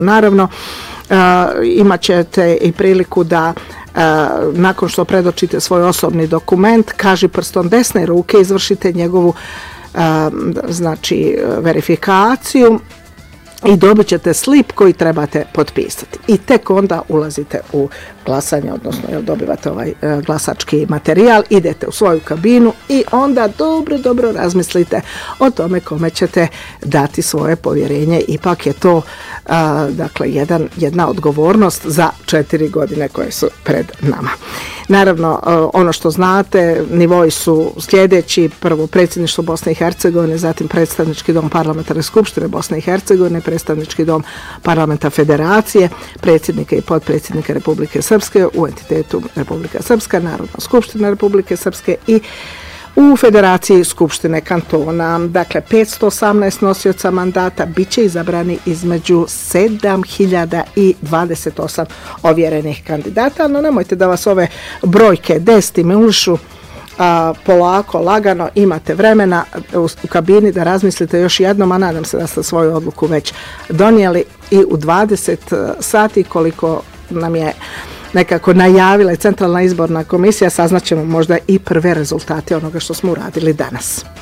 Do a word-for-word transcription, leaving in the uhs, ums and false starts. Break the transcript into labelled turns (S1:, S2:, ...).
S1: Naravno, imat ćete i priliku da nakon što predočite svoj osobni dokument, kaži prstom desne ruke, izvršite njegovu znači verifikaciju i dobit ćete slip koji trebate potpisati. I tek onda ulazite u glasanje, odnosno jel, dobivate ovaj e, glasački materijal, idete u svoju kabinu i onda dobro, dobro razmislite o tome kome ćete dati svoje povjerenje. Ipak je to a, dakle, jedan, jedna odgovornost za četiri godine koje su pred nama. Naravno, ono što znate, nivoji su sljedeći: prvo predsjedništvo Bosne i Hercegovine, zatim predstavnički dom parlamentarne skupštine Bosne i Hercegovine, predstavnički dom parlamenta federacije, predsjednika i potpredsjednika Republike Srpske u entitetu Republika Srpska, Narodna skupština Republike Srpske i u Federaciji Skupštine kantona. Dakle, petsto osamnaest nosioca mandata bit će izabrani između sedam hiljada dvadeset osam ovjerenih kandidata, no nemojte da vas ove brojke destimulišu. A, polako, lagano, imate vremena u, u kabini da razmislite još jednom, a nadam se da ste svoju odluku već donijeli i u dvadeset sati, koliko nam je nekako najavila i Centralna izborna komisija, saznaćemo možda i prve rezultate onoga što smo uradili danas.